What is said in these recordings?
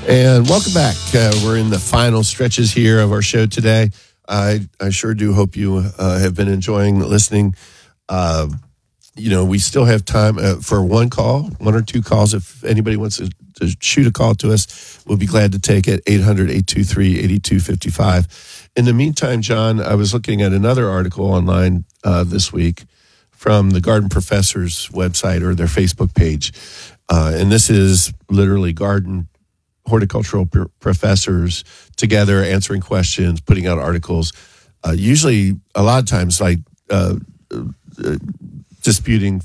And welcome back. We're in the final stretches here of our show today. I sure do hope you have been enjoying listening. We still have time for one or two calls. If anybody wants to shoot a call to us, we'll be glad to take it, 800-823-8255. In the meantime, John, I was looking at another article online this week from the Garden Professors website or their Facebook page. And this is literally garden horticultural professors together answering questions, putting out articles, usually a lot of times like disputing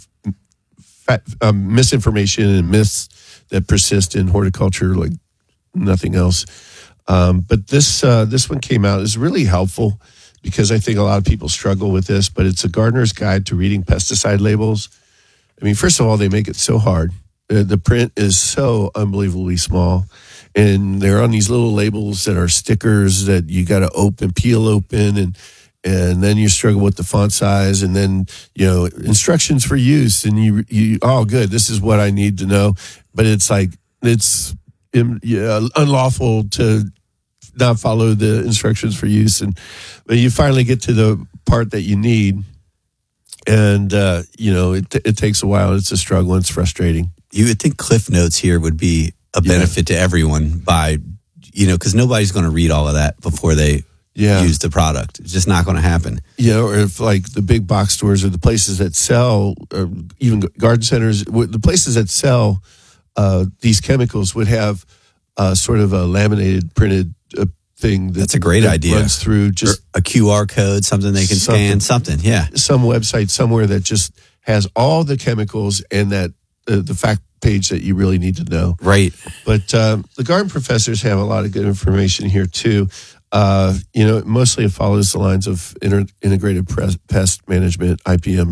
misinformation and myths that persist in horticulture like nothing else. But this one came out. Is really helpful because I think a lot of people struggle with this, but it's a gardener's guide to reading pesticide labels. I mean, first of all, they make it so hard. The print is so unbelievably small. And they're on these little labels that are stickers that you got to peel open, and then you struggle with the font size, and then instructions for use, and you oh good, this is what I need to know, but it's like it's unlawful to not follow the instructions for use, but you finally get to the part that you need, and it takes a while. It's a struggle. It's frustrating. You would think Cliff Notes here would be a benefit to everyone by, because nobody's going to read all of that before they use the product. It's just not going to happen. Or if like the big box stores or the places that sell, even garden centers, the places that sell these chemicals would have sort of a laminated printed thing. That's a great idea. Runs through just a QR code, something they can scan, something. Yeah. Some website somewhere that just has all the chemicals and that the fact page that you really need to know. Right. But the garden professors have a lot of good information here too. Mostly it follows the lines of integrated pest management, IPM.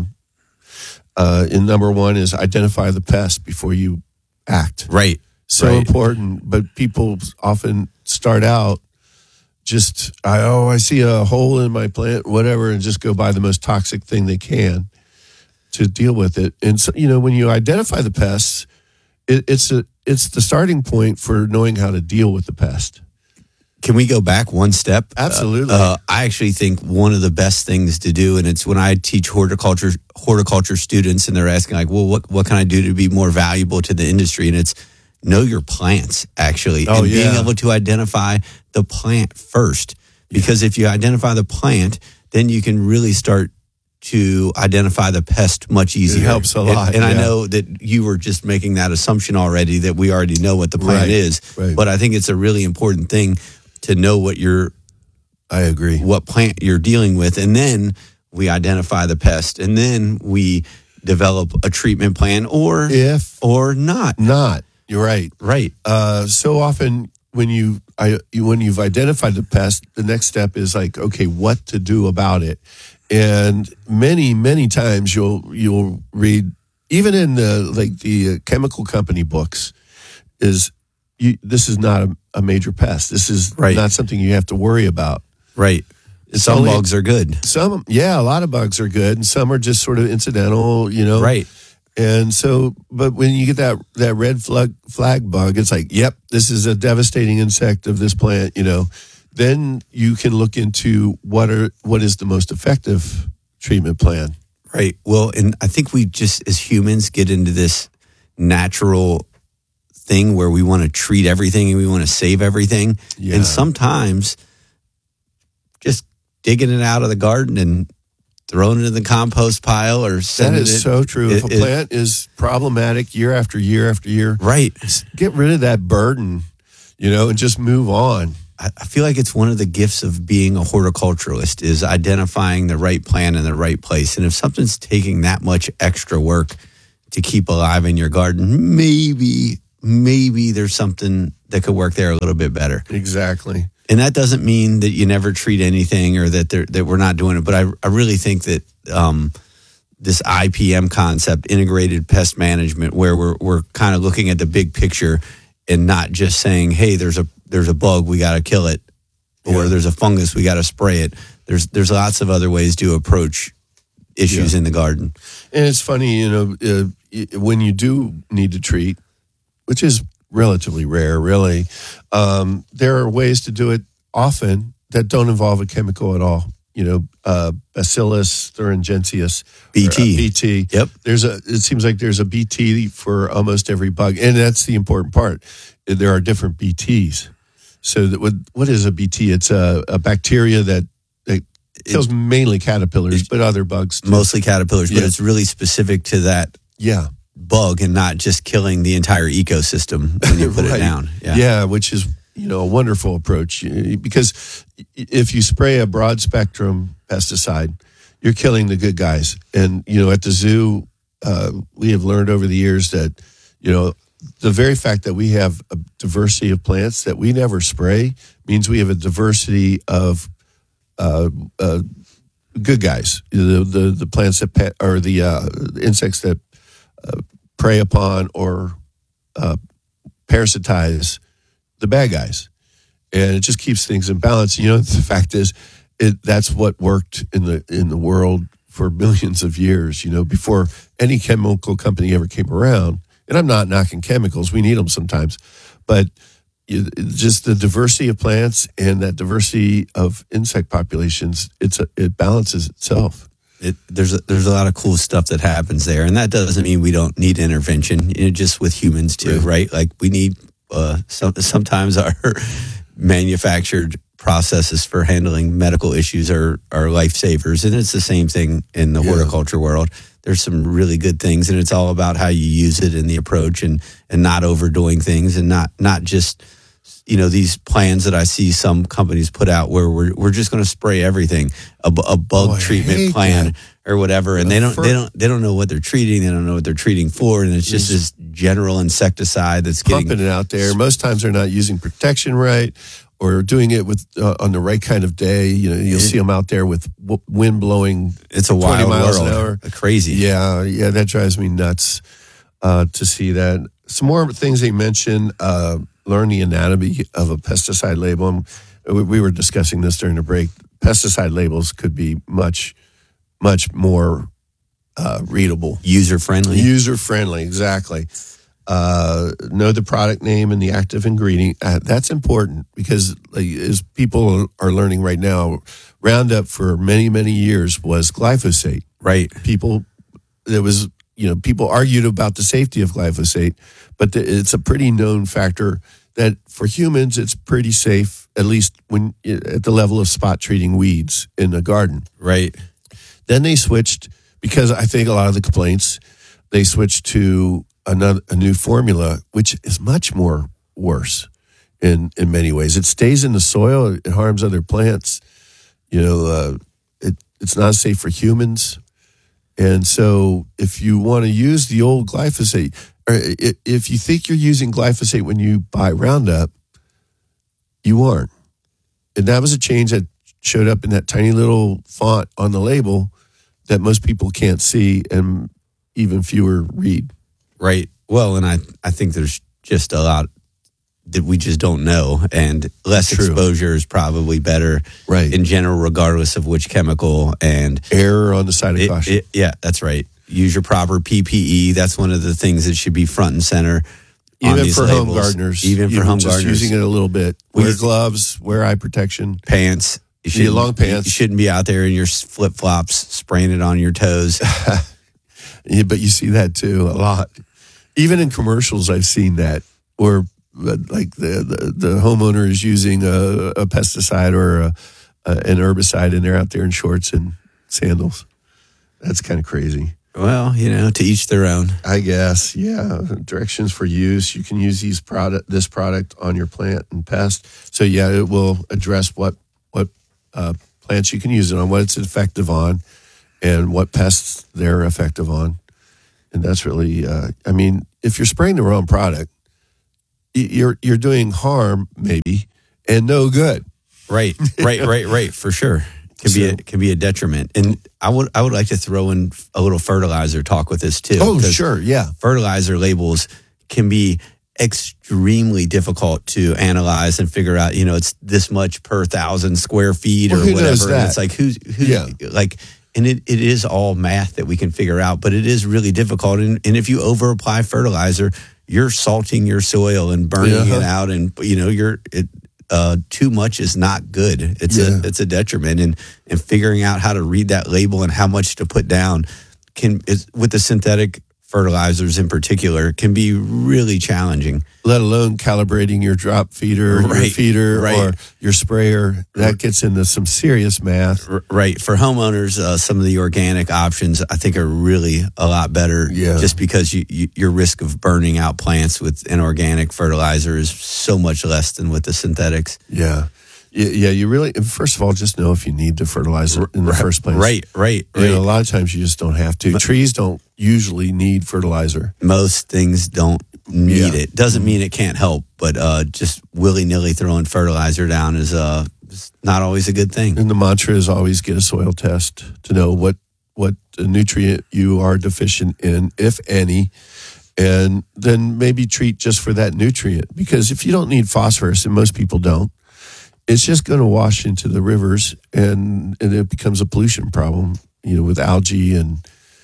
And number one is identify the pest before you act. Right. So important, but people often start out just, I see a hole in my plant, whatever, and just go buy the most toxic thing they can to deal with it. And so, when you identify the pests, it's the starting point for knowing how to deal with the pest. Can we go back one step? Absolutely. I actually think one of the best things to do, and it's when I teach horticulture students, and they're asking like, well, what can I do to be more valuable to the industry? And it's know your plants, actually, and being able to identify the plant first. Because if you identify the plant, then you can really start to identify the pest much easier. It helps a lot. And I know that you were just making that assumption already that we already know what the plant is. Right. But I think it's a really important thing to know what plant you're dealing with. And then we identify the pest. And then we develop a treatment plan or not. Not. You're right. Right. So often when you've identified the pest, the next step is like, okay, what to do about it? And many, many times you'll read, even in the chemical company books, this is not a major pest. This is not something you have to worry about. Right. Some bugs are good. A lot of bugs are good, and some are just sort of incidental, Right. And so, but when you get that red flag bug, it's like, yep, this is a devastating insect of this plant, Then you can look into what is the most effective treatment plan. Right. Well, and I think we just as humans get into this natural thing where we want to treat everything and we want to save everything. Yeah. And sometimes just digging it out of the garden and throwing it in the compost pile or sending it. That is so true. If a plant is problematic year after year after year, right, get rid of that burden, and just move on. I feel like it's one of the gifts of being a horticulturalist is identifying the right plant in the right place. And if something's taking that much extra work to keep alive in your garden, maybe there's something that could work there a little bit better. Exactly. And that doesn't mean that you never treat anything or that we're not doing it. But I really think that this IPM concept, integrated pest management, where we're kind of looking at the big picture and not just saying, hey, there's a bug, we got to kill it, or there's a fungus, we got to spray it. There's lots of other ways to approach issues in the garden. And it's funny, when you do need to treat, which is relatively rare, really. There are ways to do it often that don't involve a chemical at all. Bacillus thuringiensis, BT. BT. Yep. It seems like there's a BT for almost every bug, and that's the important part. There are different BTs. So what is a BT? It's a bacteria that kills mainly caterpillars, but other bugs too. Mostly caterpillars, but it's really specific to that bug and not just killing the entire ecosystem when you put it down. Yeah, which is a wonderful approach, because if you spray a broad spectrum pesticide, you're killing the good guys. And at the zoo, we have learned over the years that the very fact that we have a diversity of plants that we never spray means we have a diversity of good guys, the plants that or the insects that prey upon or parasitize the bad guys, and it just keeps things in balance. The fact is, that's what worked in the world for millions of years. Before any chemical company ever came around. And I'm not knocking chemicals; we need them sometimes, but just the diversity of plants and that diversity of insect populations, it balances itself. There's a lot of cool stuff that happens there, and that doesn't mean we don't need intervention. Just with humans too, right? Like we need sometimes our manufactured processes for handling medical issues are lifesavers, and it's the same thing in the horticulture world. There's some really good things, and it's all about how you use it and the approach, and not overdoing things, and not just these plans that I see some companies put out where we're just going to spray everything, a bug treatment plan or whatever, and they don't know what they're treating, they don't know what they're treating for, and it's just this general insecticide that's pumping it out there. Most times they're not using protection right, or doing it with on the right kind of day. You'll see them out there with wind blowing. It's a wild 20 miles world. an hour. Crazy. Yeah, that drives me nuts to see that. Some more things they mentioned, learn the anatomy of a pesticide label. And we were discussing this during the break. Pesticide labels could be much, much more readable. User-friendly. User-friendly, exactly. Know the product name and the active ingredient. That's important because, as people are learning right now, Roundup for many, many years was glyphosate. Right. People argued about the safety of glyphosate, but it's a pretty known factor that for humans it's pretty safe, at least when at the level of spot treating weeds in a garden. Right. Then they switched, because I think a lot of the complaints, they switched to a new formula, which is much more worse in many ways. It stays in the soil. It harms other plants. It's not safe for humans. And so if you want to use the old glyphosate, or if you think you're using glyphosate when you buy Roundup, you aren't. And that was a change that showed up in that tiny little font on the label that most people can't see and even fewer read. Right. Well, and I think there's just a lot that we just don't know, and less exposure is probably better in general, regardless of which chemical. And error on the side of caution. Yeah, that's right. Use your proper PPE. That's one of the things that should be front and center. Even for home gardeners. Even for home gardeners. Using it a little bit. Wear gloves, wear eye protection. Pants. Long pants. You shouldn't be out there in your flip-flops spraying it on your toes. But you see that too a lot. Even in commercials, I've seen that, where like the homeowner is using a pesticide or an herbicide, and they're out there in shorts and sandals. That's kind of crazy. Well, to each their own, I guess. Yeah, directions for use. You can use this product on your plant and pest. So yeah, it will address what plants you can use it on, what it's effective on, and what pests they're effective on. And that's really, if you're spraying the wrong product, you're doing harm maybe and no good. Right, for sure. Can be a detriment. And I would like to throw in a little fertilizer talk with this too. Oh, sure, yeah. Fertilizer labels can be extremely difficult to analyze and figure out. It's this much per 1,000 square feet or whatever. And it's like and it is all math that we can figure out, but it is really difficult. And if you over apply fertilizer, you're salting your soil and burning it out, and too much is not good. It's a detriment, and figuring out how to read that label and how much to put down with the synthetic fertilizers in particular can be really challenging. Let alone calibrating your drop feeder, your feeder, or your sprayer. That gets into some serious math. Right. For homeowners, some of the organic options I think are really a lot better. Yeah. Just because your risk of burning out plants with an organic fertilizer is so much less than with the synthetics. Yeah. Yeah, you really, first of all, just know if you need to fertilize it in the first place. Right. A lot of times you just don't have to. Trees don't usually need fertilizer. Most things don't need it. Doesn't mean it can't help, but just willy-nilly throwing fertilizer down is not always a good thing. And the mantra is always get a soil test to know what nutrient you are deficient in, if any, and then maybe treat just for that nutrient. Because if you don't need phosphorus, and most people don't, it's just going to wash into the rivers, and it becomes a pollution problem, with algae and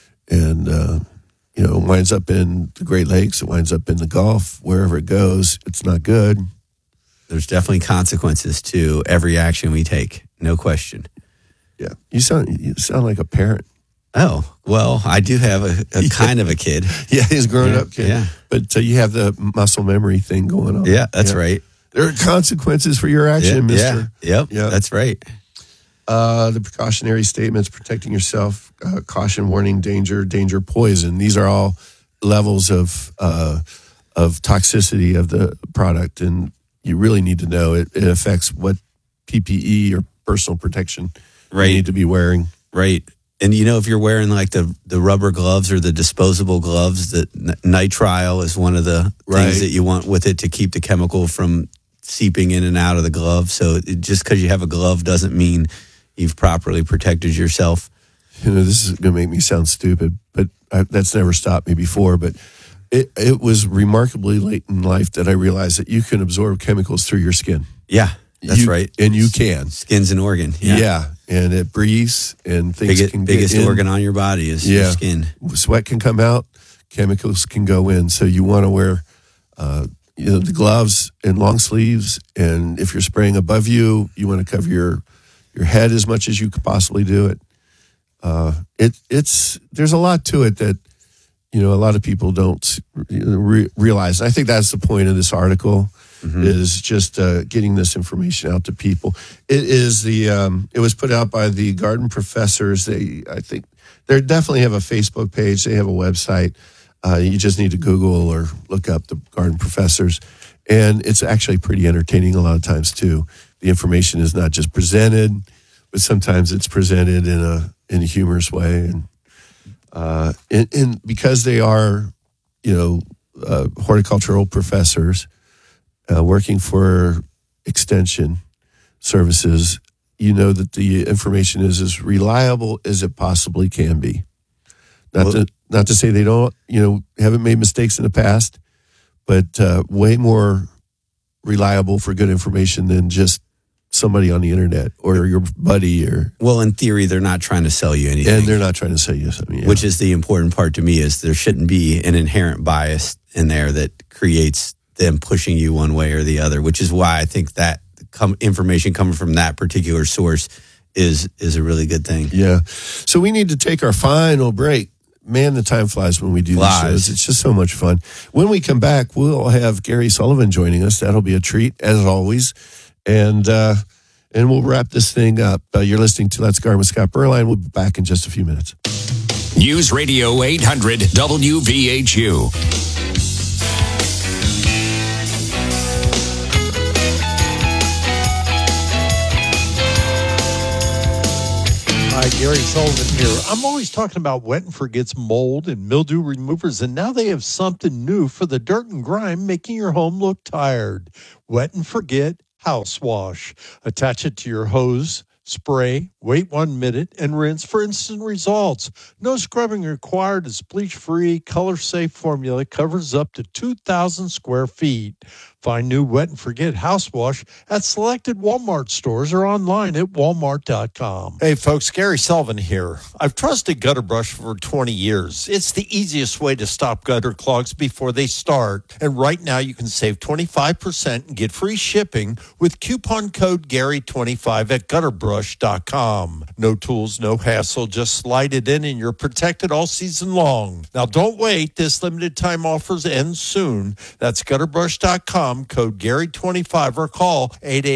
it winds up in the Great Lakes, it winds up in the Gulf, wherever it goes, it's not good. There's definitely consequences to every action we take, no question. Yeah, you sound like a parent. Oh, well, I do have a kind of a kid. Yeah, he's a grown-up kid. Yeah. But you have the muscle memory thing going on. Yeah, that's right. There are consequences for your action, mister. Yep, that's right. The precautionary statements, protecting yourself, caution, warning, danger, poison. These are all levels of toxicity of the product, and you really need to know it affects what PPE or personal protection you need to be wearing. Right. And if you're wearing like the rubber gloves or the disposable gloves, that nitrile is one of the things that you want with it to keep the chemical from seeping in and out of the glove. So just because you have a glove doesn't mean you've properly protected yourself. This is going to make me sound stupid, but that's never stopped me before. But it was remarkably late in life that I realized that you can absorb chemicals through your skin. Yeah, that's right. And you can. Skin's an organ. Yeah. And it breathes, and things can get biggest in. organ on your body is your skin. Sweat can come out, chemicals can go in. So you want to wear the gloves and long sleeves, and if you're spraying above you, you want to cover your head as much as you could possibly do it. There's a lot to it that a lot of people don't realize. I think that's the point of this article, is just getting this information out to people. It is it was put out by the Garden Professors. They definitely have a Facebook page. They have a website. You just need to Google or look up the Garden Professors. And it's actually pretty entertaining a lot of times, too. The information is not just presented, but sometimes it's presented in a humorous way. And because they are, horticultural professors working for extension services, that the information is as reliable as it possibly can be. Not to say they don't, haven't made mistakes in the past, but way more reliable for good information than just somebody on the internet or your buddy. Well, in theory, they're not trying to sell you anything. And they're not trying to sell you something. Yeah. Which is the important part to me, is there shouldn't be an inherent bias in there that creates them pushing you one way or the other, which is why I think that information coming from that particular source is a really good thing. Yeah. So we need to take our final break. Man, the time flies when we do these shows. It's just so much fun. When we come back, we'll have Gary Sullivan joining us. That'll be a treat, as always. And we'll wrap this thing up. You're listening to Let's Garden with Scott Berline. We'll be back in just a few minutes. News Radio 800 WVHU. Hi, Gary Sullivan here. I'm always talking about Wet and Forget's mold and mildew removers, and now they have something new for the dirt and grime making your home look tired. Wet and Forget House Wash. Attach it to your hose, spray, wait 1 minute, and rinse for instant results. No scrubbing required. It's bleach-free, color-safe formula. Covers up to 2,000 square feet. Find new Wet and Forget house wash at selected Walmart stores or online at walmart.com. Hey folks, Gary Sullivan here. I've trusted Gutter Brush for 20 years. It's the easiest way to stop gutter clogs before they start. And right now you can save 25% and get free shipping with coupon code Gary25 at gutterbrush.com. No tools, no hassle. Just slide it in and you're protected all season long. Now don't wait. This limited time offers end soon. That's gutterbrush.com. Code Gary25 or call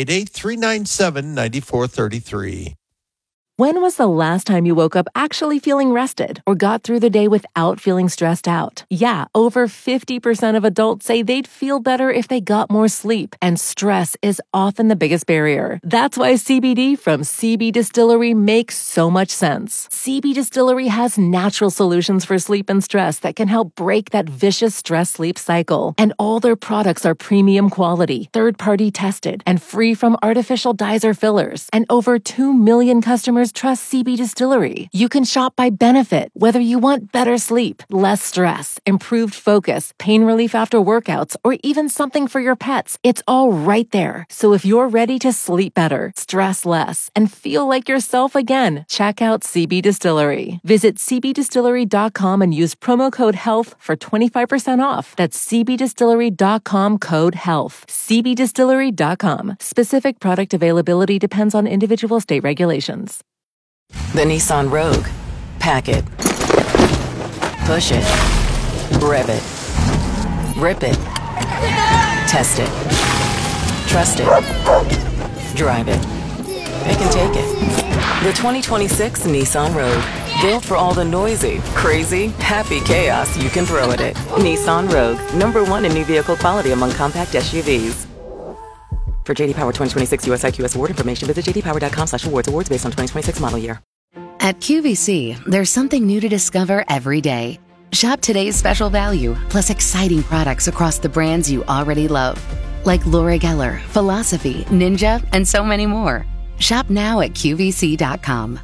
888-397-9433. When was the last time you woke up actually feeling rested or got through the day without feeling stressed out? Yeah, over 50% of adults say they'd feel better if they got more sleep, and stress is often the biggest barrier. That's why CBD from CB Distillery makes so much sense. CB Distillery has natural solutions for sleep and stress that can help break that vicious stress-sleep cycle. And all their products are premium quality, third-party tested, and free from artificial dyes or fillers. And over 2 million customers trust CB Distillery. You can shop by benefit, whether you want better sleep, less stress, improved focus, pain relief after workouts, or even something for your pets. It's all right there. So if you're ready to sleep better, stress less, and feel like yourself again, check out CB Distillery. Visit cbdistillery.com and use promo code HEALTH for 25% off. That's cbdistillery.com code HEALTH. cbdistillery.com. Specific product availability depends on individual state regulations. The Nissan Rogue. Pack it. Push it. Rev it. Rip it. Test it. Trust it. Drive it. Pick and take it. The 2026 Nissan Rogue. Built for all the noisy, crazy, happy chaos you can throw at it. Nissan Rogue. #1 in new vehicle quality among compact SUVs. For JD Power 2026 US IQS award information, visit jdpower.com/awards. Awards based on 2026 model year. At QVC, there's something new to discover every day. Shop today's special value, plus exciting products across the brands you already love. Like Laura Geller, Philosophy, Ninja, and so many more. Shop now at QVC.com.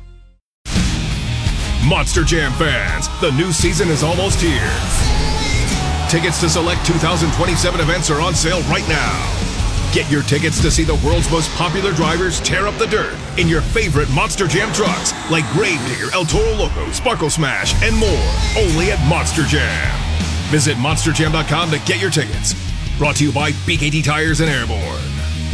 Monster Jam fans, the new season is almost here. Tickets to select 2027 events are on sale right now. Get your tickets to see the world's most popular drivers tear up the dirt in your favorite Monster Jam trucks like Gravedigger, El Toro Loco, Sparkle Smash, and more. Only at Monster Jam. Visit monsterjam.com to get your tickets. Brought to you by BKT Tires and Airborne.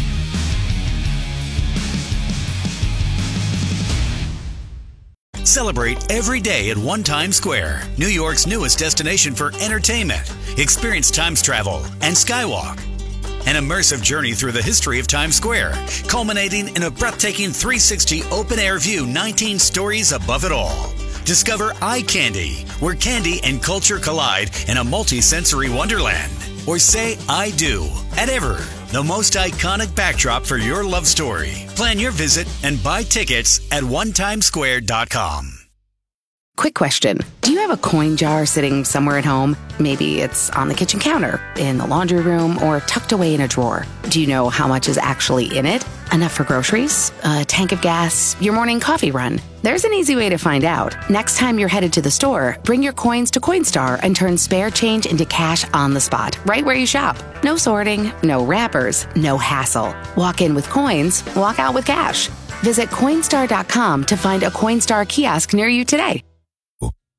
Celebrate every day at One Times Square, New York's newest destination for entertainment. Experience Times Travel and Skywalk. An immersive journey through the history of Times Square, culminating in a breathtaking 360 open-air view 19 stories above it all. Discover Eye Candy, where candy and culture collide in a multi-sensory wonderland. Or say I do at Ever, the most iconic backdrop for your love story. Plan your visit and buy tickets at onetimesquare.com. Quick question. Do you have a coin jar sitting somewhere at home? Maybe it's on the kitchen counter, in the laundry room, or tucked away in a drawer. Do you know how much is actually in it? Enough for groceries? A tank of gas? Your morning coffee run? There's an easy way to find out. Next time you're headed to the store, bring your coins to Coinstar and turn spare change into cash on the spot, right where you shop. No sorting, no wrappers, no hassle. Walk in with coins, walk out with cash. Visit Coinstar.com to find a Coinstar kiosk near you today.